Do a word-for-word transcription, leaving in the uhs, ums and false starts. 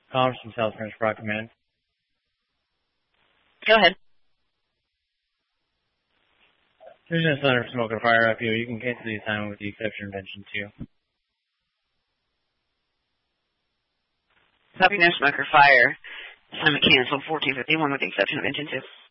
Collins from South French Broad Command. Go ahead. Vision Center for Smoke or Fire F U. You can cancel the assignment with the exception of Invention two. Copy, no smoke or fire. Assignment canceled, fourteen fifty-one with the exception of Invention two.